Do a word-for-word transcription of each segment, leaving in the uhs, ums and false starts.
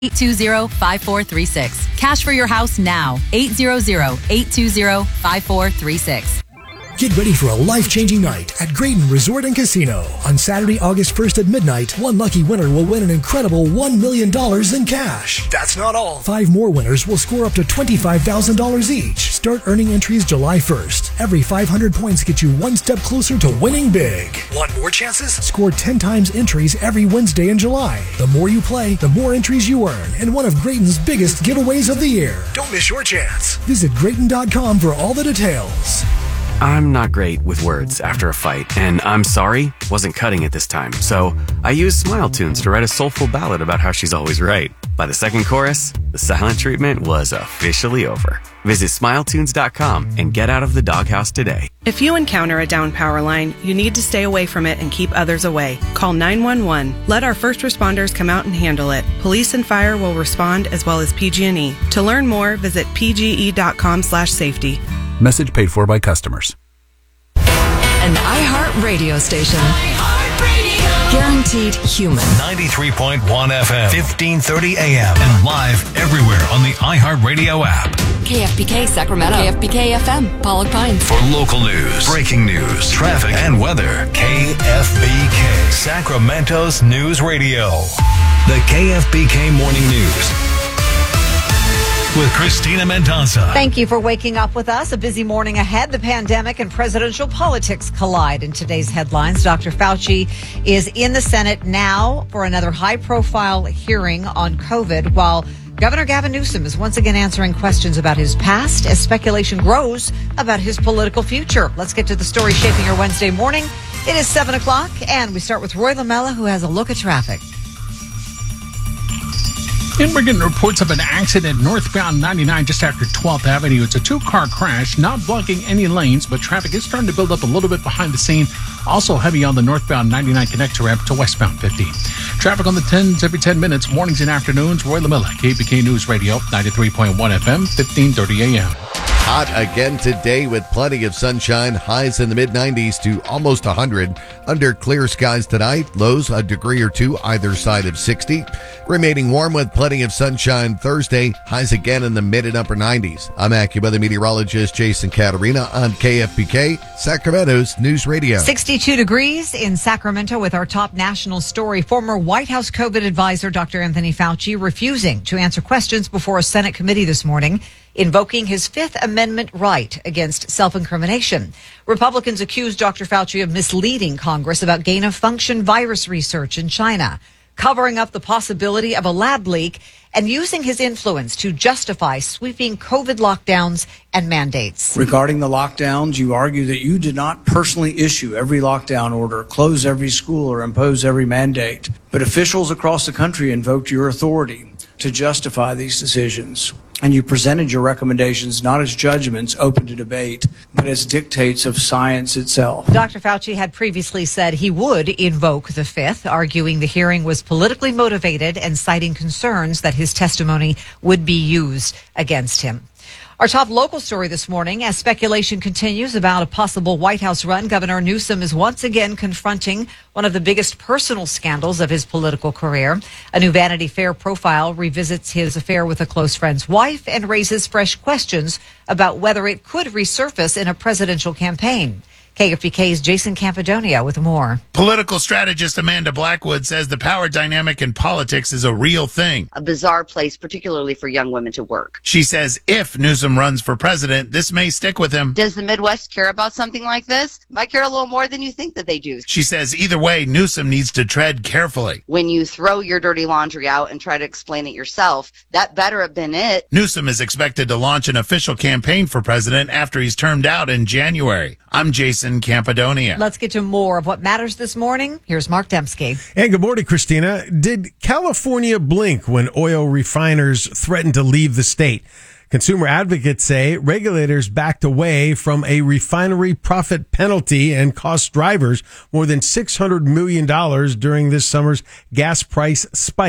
eight two zero, five four three six. Cash for your house now. eight hundred, eight two zero, five four three six. Get ready for a life-changing night at Graydon Resort and Casino. On Saturday, August first at midnight, one lucky winner will win an incredible one million dollars in cash. That's not all. Five more winners will score up to twenty-five thousand dollars each. Start earning entries July first. Every five hundred points get you one step closer to winning big. Want more chances? Score ten times entries every Wednesday in July. The more you play, the more entries you earn in one of Graydon's biggest giveaways of the year. Don't miss your chance. Visit Graydon dot com for all the details. I'm not great with words after a fight, and I'm sorry wasn't cutting it this time. So I used Smile Tunes to write a soulful ballad about how she's always right. By the second chorus, the silent treatment was officially over. Visit smile tunes dot com and get out of the doghouse today. If you encounter a down power line, you need to stay away from it and keep others away. Call nine one one. Let our first responders come out and handle it. Police and fire will respond, as well as P G and E. To learn more, visit p g e dot com slash safety. Message paid for by customers. An iHeart radio station. iHeart Radio. Guaranteed human. ninety-three point one F M, fifteen thirty A M, and live everywhere on the iHeart Radio app. K F B K Sacramento. K F B K F M, Pollock Pines. For local news, breaking news, traffic, and weather, K F B K, Sacramento's News Radio. The K F B K Morning News with Christina Mendoza. Thank you for waking up with us. A busy morning ahead. The pandemic and presidential politics collide in today's headlines. Doctor Fauci is in the Senate now for another high-profile hearing on COVID, while Governor Gavin Newsom is once again answering questions about his past as speculation grows about his political future. Let's get to the story shaping your Wednesday morning. It is seven o'clock, and we start with Roy Lamella, who has a look at traffic. And we're getting reports of an accident northbound ninety-nine just after twelfth Avenue. It's a two-car crash, not blocking any lanes, but traffic is starting to build up a little bit behind the scene. Also heavy on the northbound ninety-nine connector ramp to westbound fifty. Traffic on the tens every ten minutes, mornings and afternoons. Roy Lamella, K B K News Radio, ninety-three point one F M, fifteen thirty A M. Hot again today with plenty of sunshine. Highs in the mid nineties to almost one hundred. Under clear skies tonight. Lows a degree or two either side of sixty. Remaining warm with plenty of sunshine Thursday. Highs again in the mid and upper nineties. I'm AccuWeather meteorologist Jason Caterina on K F B K, Sacramento's News Radio. sixty-two degrees in Sacramento with our top national story. Former White House COVID advisor Doctor Anthony Fauci refusing to answer questions before a Senate committee this morning, invoking his Fifth Amendment right against self-incrimination. Republicans accused Doctor Fauci of misleading Congress about gain-of-function virus research in China, covering up the possibility of a lab leak, and using his influence to justify sweeping COVID lockdowns and mandates. Regarding the lockdowns, you argue that you did not personally issue every lockdown order, close every school, or impose every mandate. But officials across the country invoked your authority to justify these decisions. And you presented your recommendations not as judgments open to debate, but as dictates of science itself. Doctor Fauci had previously said he would invoke the Fifth, arguing the hearing was politically motivated and citing concerns that his testimony would be used against him. Our top local story this morning, as speculation continues about a possible White House run, Governor Newsom is once again confronting one of the biggest personal scandals of his political career. A new Vanity Fair profile revisits his affair with a close friend's wife and raises fresh questions about whether it could resurface in a presidential campaign. K F B K's Jason Campidonia with more. Political strategist Amanda Blackwood says the power dynamic in politics is a real thing. A bizarre place, particularly for young women to work. She says if Newsom runs for president, this may stick with him. Does the Midwest care about something like this? Might care a little more than you think that they do. She says either way, Newsom needs to tread carefully. When you throw your dirty laundry out and try to explain it yourself, that better have been it. Newsom is expected to launch an official campaign for president after he's termed out in January. I'm Jason Campidonia. Let's get to more of what matters this morning. Here's Mark Dembski. And good morning, Christina. Did California blink when oil refiners threatened to leave the state? Consumer advocates say regulators backed away from a refinery profit penalty and cost drivers more than six hundred million dollars during this summer's gas price spike.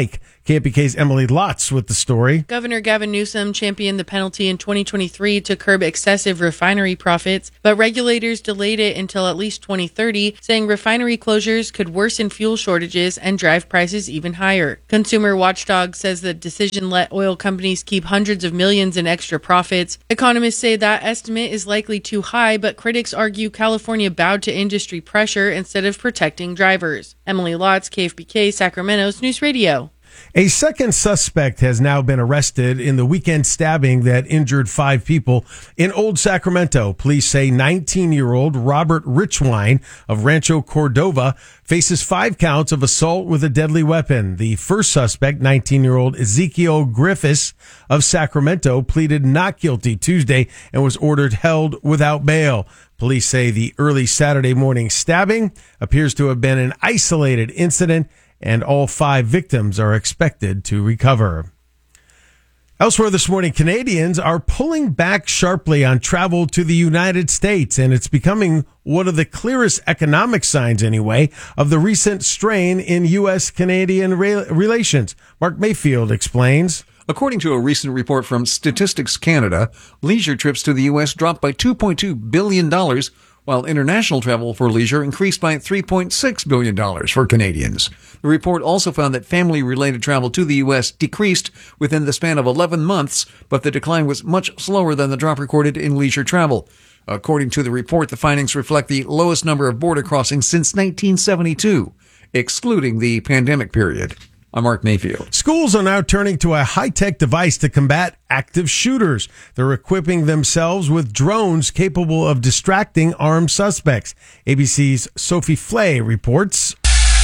K F B K's Emily Lotz with the story. Governor Gavin Newsom championed the penalty in twenty twenty-three to curb excessive refinery profits, but regulators delayed it until at least twenty thirty, saying refinery closures could worsen fuel shortages and drive prices even higher. Consumer Watchdog says the decision let oil companies keep hundreds of millions in extra profits. Economists say that estimate is likely too high, but critics argue California bowed to industry pressure instead of protecting drivers. Emily Lotz, K F B K, Sacramento's News Radio. A second suspect has now been arrested in the weekend stabbing that injured five people in Old Sacramento. Police say nineteen-year-old Robert Richwine of Rancho Cordova faces five counts of assault with a deadly weapon. The first suspect, nineteen-year-old Ezekiel Griffiths of Sacramento, pleaded not guilty Tuesday and was ordered held without bail. Police say the early Saturday morning stabbing appears to have been an isolated incident, and all five victims are expected to recover. Elsewhere this morning, Canadians are pulling back sharply on travel to the United States, and it's becoming one of the clearest economic signs, anyway, of the recent strain in U S Canadian re- relations. Mark Mayfield explains. According to a recent report from Statistics Canada, leisure trips to the U S dropped by two point two billion dollars, while international travel for leisure increased by three point six billion dollars for Canadians. The report also found that family-related travel to the U S decreased within the span of eleven months, but the decline was much slower than the drop recorded in leisure travel. According to the report, the findings reflect the lowest number of border crossings since nineteen seventy-two, excluding the pandemic period. I'm Mark Mayfield. Schools are now turning to a high-tech device to combat active shooters. They're equipping themselves with drones capable of distracting armed suspects. A B C's Sophie Flay reports.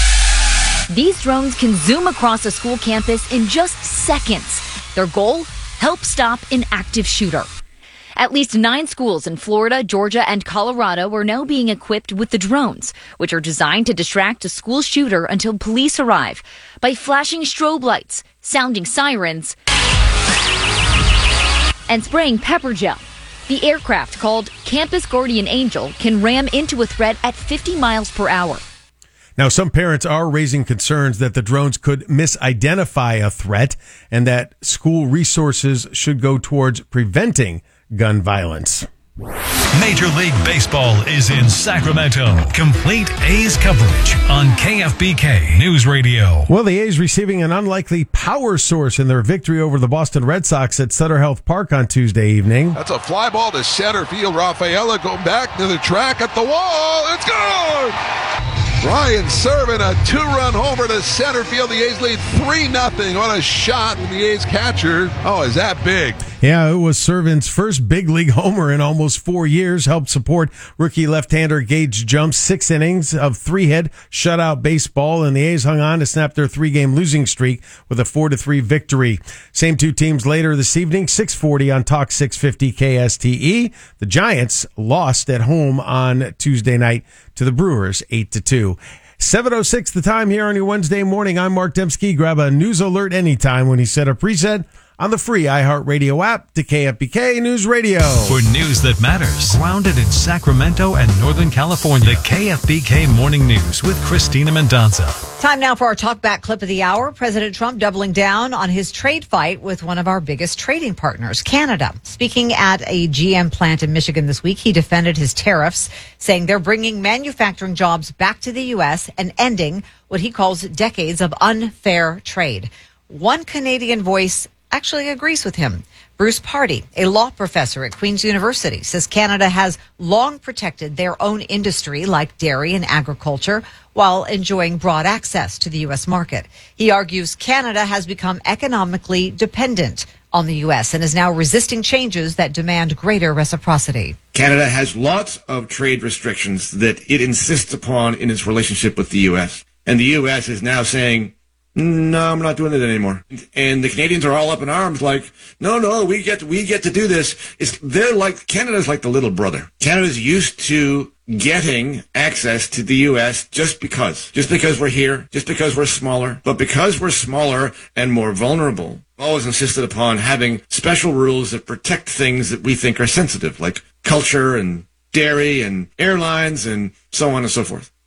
These drones can zoom across a school campus in just seconds. Their goal? Help stop an active shooter. At least nine schools in Florida, Georgia, and Colorado are now being equipped with the drones, which are designed to distract a school shooter until police arrive by flashing strobe lights, sounding sirens, and spraying pepper gel. The aircraft, called Campus Guardian Angel, can ram into a threat at fifty miles per hour. Now, some parents are raising concerns that the drones could misidentify a threat and that school resources should go towards preventing gun violence. Major League Baseball is in Sacramento. Complete A's coverage on K F B K News Radio. Well, the A's receiving an unlikely power source in their victory over the Boston Red Sox at Sutter Health Park on Tuesday evening. That's a fly ball to center field. Rafaela going back to the track at the wall. It's gone! Ryan Serven, a two-run homer to center field. The A's lead three nothing. What a shot from the A's catcher. Oh, is that big? Yeah, it was Serven's first big league homer in almost four years. Helped support rookie left-hander Gage Jump's six innings of three-hit shutout baseball, and the A's hung on to snap their three-game losing streak with a four to three victory. Same two teams later this evening, six forty on Talk six fifty K S T E. The Giants lost at home on Tuesday night to the Brewers, eight to two. seven oh six the time here on your Wednesday morning. I'm Mark Dembski. Grab a news alert anytime when you set a preset on the free iHeartRadio app to K F B K News Radio. For news that matters, grounded in Sacramento and Northern California, the K F B K Morning News with Christina Mendonça. Time now for our talkback clip of the hour. President Trump doubling down on his trade fight with one of our biggest trading partners, Canada. Speaking at a G M plant in Michigan this week, he defended his tariffs, saying they're bringing manufacturing jobs back to the U S and ending what he calls decades of unfair trade. One Canadian voice actually agrees with him. Bruce Pardy, a law professor at Queen's University, says Canada has long protected their own industry like dairy and agriculture while enjoying broad access to the U S market. He argues Canada has become economically dependent on the U S and is now resisting changes that demand greater reciprocity. Canada has lots of trade restrictions that it insists upon in its relationship with the U S. And the U S is now saying, no, I'm not doing it anymore. And the Canadians are all up in arms like, no, no, we get, we get to do this. It's, they're like, Canada's like the little brother. Canada's used to getting access to the U S just because. Just because we're here, just because we're smaller. But because we're smaller and more vulnerable, always insisted upon having special rules that protect things that we think are sensitive, like culture and dairy and airlines and so on and so forth, right?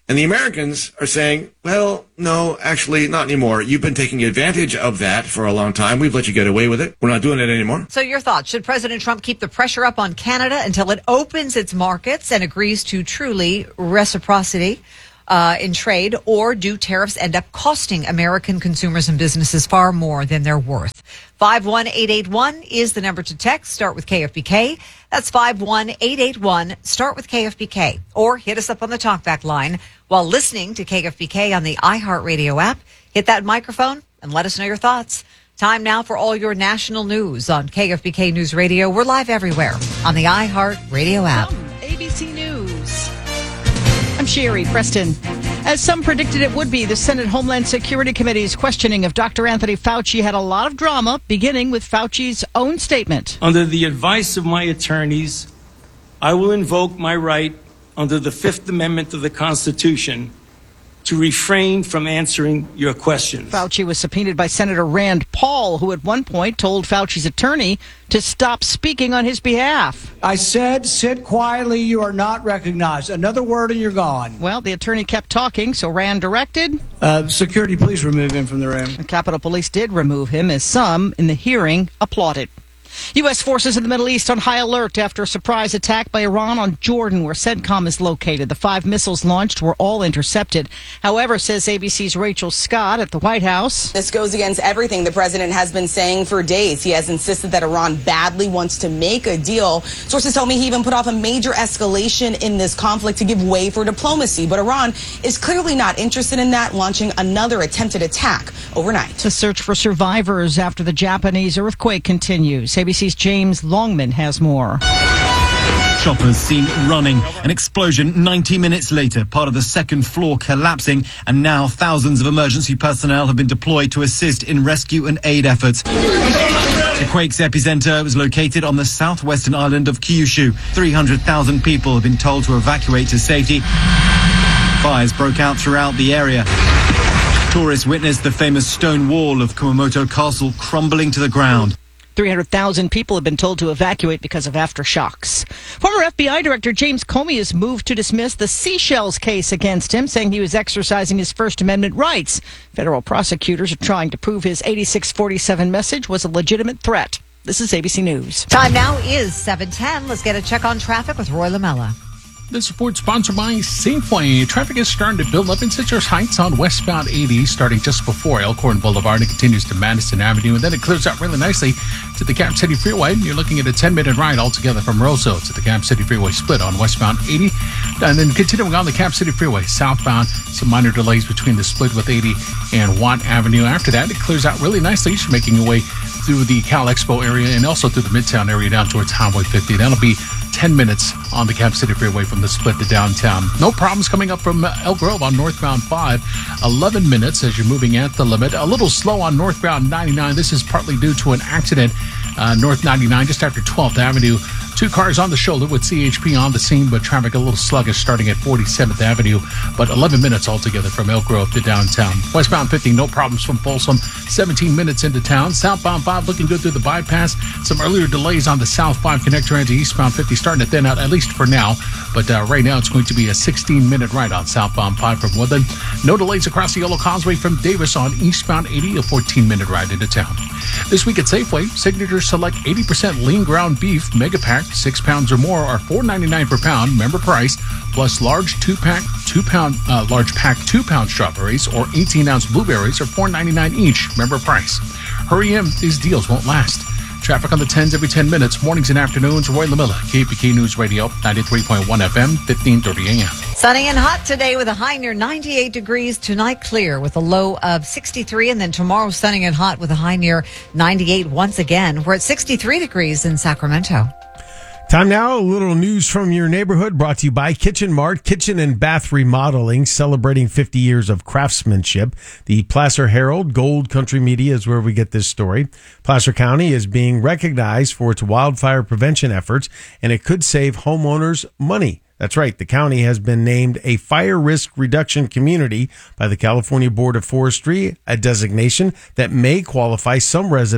And the Americans are saying, well, no, actually, not anymore. You've been taking advantage of that for a long time. We've let you get away with it. We're not doing it anymore. So your thoughts, should President Trump keep the pressure up on Canada until it opens its markets and agrees to truly reciprocity uh, in trade, or do tariffs end up costing American consumers and businesses far more than they're worth? five one eight eight one is the number to text. Start with K F B K. That's five one eight eight one. Start with K F B K. Or hit us up on the talkback line while listening to K F B K on the iHeartRadio app. Hit that microphone and let us know your thoughts. Time now for all your national news on K F B K News Radio. We're live everywhere on the iHeartRadio app. A B C News. I'm Sherry Preston. As some predicted it would be, the Senate Homeland Security Committee's questioning of Doctor Anthony Fauci had a lot of drama, beginning with Fauci's own statement. Under the advice of my attorneys, I will invoke my right under the Fifth Amendment of the Constitution to refrain from answering your questions. Fauci was subpoenaed by Senator Rand Paul, who at one point told Fauci's attorney to stop speaking on his behalf. I said, sit quietly, you are not recognized. Another word and you're gone. Well, the attorney kept talking, so Rand directed. Uh, security, please remove him from the room. The Capitol Police did remove him, as some in the hearing applauded. U S forces in the Middle East on high alert after a surprise attack by Iran on Jordan, where CENTCOM is located. The five missiles launched were all intercepted. However, says A B C's Rachel Scott at the White House, this goes against everything the president has been saying for days. He has insisted that Iran badly wants to make a deal. Sources tell me he even put off a major escalation in this conflict to give way for diplomacy. But Iran is clearly not interested in that, launching another attempted attack overnight. The search for survivors after the Japanese earthquake continues. A B C's James Longman has more. Choppers seen running. An explosion ninety minutes later, part of the second floor collapsing, and now thousands of emergency personnel have been deployed to assist in rescue and aid efforts. The quake's epicenter was located on the southwestern island of Kyushu. three hundred thousand people have been told to evacuate to safety. Fires broke out throughout the area. Tourists witnessed the famous stone wall of Kumamoto Castle crumbling to the ground. three hundred thousand people have been told to evacuate because of aftershocks. Former F B I Director James Comey has moved to dismiss the Seychelles case against him, saying he was exercising his First Amendment rights. Federal prosecutors are trying to prove his eighty-six forty-seven message was a legitimate threat. This is A B C News. Time now is seven ten. Let's get a check on traffic with Roy Lamella. This report sponsored by Safeway. Traffic is starting to build up in Citrus Heights on westbound eighty, starting just before Elkhorn Boulevard. It continues to Madison Avenue, and then it clears out really nicely to the Cap City Freeway. You're looking at a ten-minute ride altogether from Roseau to the Cap City Freeway split on westbound eighty. And then continuing on the Cap City Freeway, southbound, some minor delays between the split with eighty and Watt Avenue. After that, it clears out really nicely. You're making your way through the Cal Expo area and also through the Midtown area down towards Highway fifty. That'll be ten minutes on the Cap City Freeway from the split to downtown. No problems coming up from Elk Grove on northbound five. eleven minutes as you're moving at the limit. A little slow on northbound ninety-nine. This is partly due to an accident uh, north ninety-nine just after twelfth Avenue. Two cars on the shoulder with C H P on the scene, but traffic a little sluggish starting at forty-seventh Avenue. But eleven minutes altogether from Elk Grove to downtown. Westbound fifty, no problems from Folsom. seventeen minutes into town. Southbound five looking good through the bypass. Some earlier delays on the South five connector into eastbound fifty, starting to thin out, at least for now. But uh, right now it's going to be a sixteen-minute ride on southbound five from Woodland. No delays across the Yellow Causeway from Davis on eastbound eighty, a fourteen-minute ride into town. This week at Safeway, Signature Select eighty percent lean ground beef mega pack, six pounds or more, are four ninety-nine per pound, member price, plus large two-pack, two-pound, uh, large pack two-pound strawberries or eighteen-ounce blueberries are four ninety-nine each, member price. Hurry in, these deals won't last. Traffic on the tens every ten minutes, mornings and afternoons. Roy Lamilla, K F B K News Radio, ninety-three point one F M, fifteen thirty A M. Sunny and hot today with a high near ninety-eight degrees. Tonight clear with a low of sixty-three. And then tomorrow sunny and hot with a high near ninety-eight once again. We're at sixty-three degrees in Sacramento. Time now, a little news from your neighborhood brought to you by Kitchen Mart, kitchen and bath remodeling, celebrating fifty years of craftsmanship. The Placer Herald, Gold Country Media is where we get this story. Placer County is being recognized for its wildfire prevention efforts, and it could save homeowners money. That's right. The county has been named a fire risk reduction community by the California Board of Forestry, a designation that may qualify some residents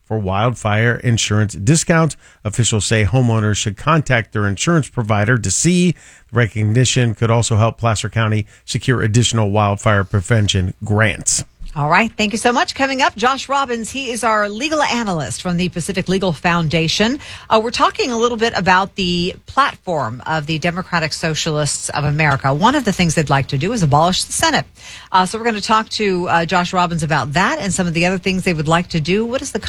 for wildfire insurance discounts. Officials say homeowners should contact their insurance provider to see. The recognition could also help Placer County secure additional wildfire prevention grants. All right. Thank you so much. Coming up, Josh Robbins. He is our legal analyst from the Pacific Legal Foundation. Uh, we're talking a little bit about the platform of the Democratic Socialists of America. One of the things they'd like to do is abolish the Senate. Uh, so we're going to talk to uh, Josh Robbins about that and some of the other things they would like to do. What is the